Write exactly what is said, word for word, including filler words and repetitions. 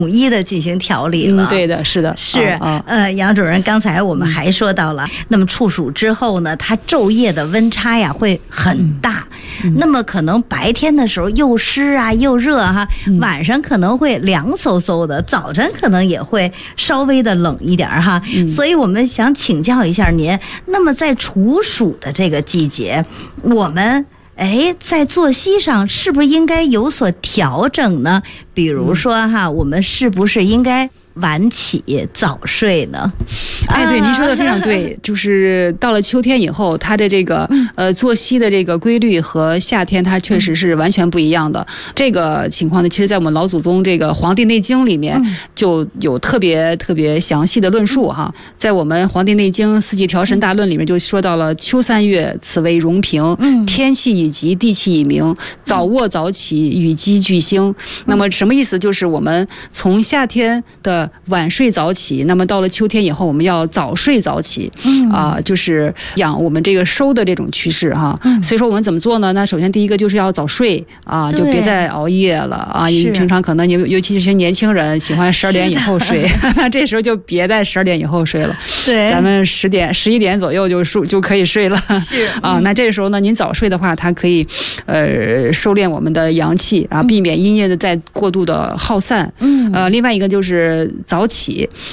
统一的进行调理了。 嗯，对的，是的， 是。 啊、 呃，杨主任，刚才我们还说到了，嗯、那么处暑之后呢，它昼夜的温差呀会很大，嗯、那么可能白天的时候又湿啊又热哈，嗯、晚上可能会凉飕飕的，早晨可能也会稍微的冷一点哈。嗯、所以我们想请教一下您，那么在处暑的这个季节，我们哎，在作息上是不是应该有所调整呢？比如说哈，我们是不是应该晚起早睡呢？ 哎，对，您说的非常对，就是到了秋天以后，它的这个呃作息的这个规律和夏天它确实是完全不一样的。这个情况呢，其实在我们老祖宗这个《黄帝内经》里面就有特别特别详细的论述哈。在我们《黄帝内经·四季调神大论》里面就说到了秋三月，此为荣平，天气已极，地气已明，早卧早起，与鸡俱兴。那么什么意思？就是我们从夏天的晚睡早起，那么到了秋天以后，我们要早睡早起，嗯啊、呃，就是养我们这个收的这种趋势哈。嗯、所以说我们怎么做呢？那首先第一个就是要早睡啊，就别再熬夜了啊。你平常可能你尤其是些年轻人喜欢十二点以后睡，这时候就别在十二点以后睡了。对，咱们十点十一点左右就睡就可以睡了。是啊，那这个时候呢，您早睡的话，它可以呃收敛我们的阳气，然后避免阴液的再过度的耗散。嗯，呃，另外一个就是早起。